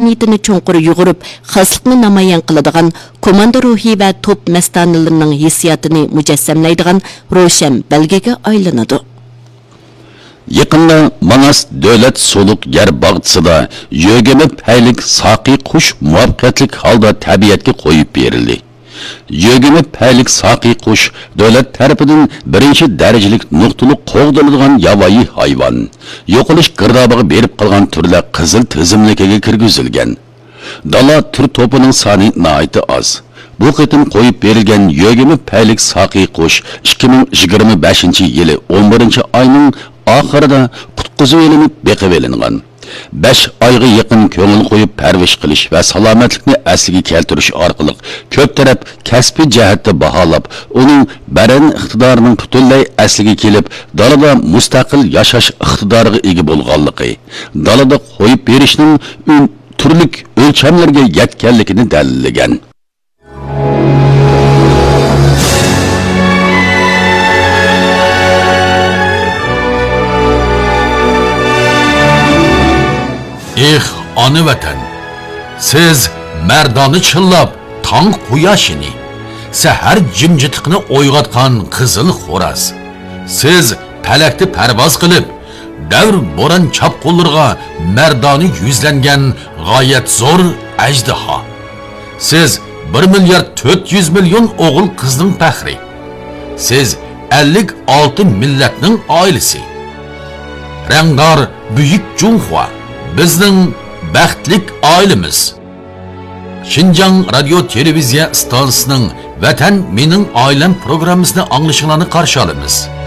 madaniyatini cho'nqur yug'urib, xoslikni namoyon qiladigan, komanda ruhi va top mastanilarining hissiyotini mujassamlaydigan ro'shan belgiga aylanadi. Yaqında Manas Davlat Suluq yer bog'chisida 20 paylik saqiy qush muvaffaqiyatli holda tabiatga qo'yib berildi. 20 paylik saqiy qush davlat tarafidan birinchi darajalik nuqtaliq qo'g'diladigan yovvoyi hayvon. Yo'qolish girdobiga berib qolgan turlar qizil tizimligiga kirgizilgan. Dala tur to'pining soni nihoyatda oz. Bu qitim qo'yib berilgan 20 paylik saqiy qush 2025-yili 11-oyning oxirida qutqizib elinib beqib elingan. 5 oyga yaqin ko'ngil qo'yib parvish qilish va salomatlikni asliga keltirish orqali ko'p taraf kasbiy jihatda baholab, uning badan iqtidorining butunlay asliga kelib, dalada mustaqil yashash iqtidoriga ega bo'lganligi, dalada qo'yib berishning turli o'lchamlarga yetganligini dalillagan. Ana vatan, siz merdani chillab, tong quyoshini, sahar jimjitiqni o'yg'otgan qizil xo'raz. Siz palakda parvoz qilib, davr bo'ron chapqullarga merdani yuzlangan g'oyat zo'r ajdaho. Siz 1 milliard 400 million o'g'il qizning faxri. Siz 56 millatning oilasi. Rangdor buyuk Junxua bizning baxtlik oilamiz. Xinjiang radio televiziya stansiyasining Vatan mening oilam programmasini anglashinglarni qarshi olamiz.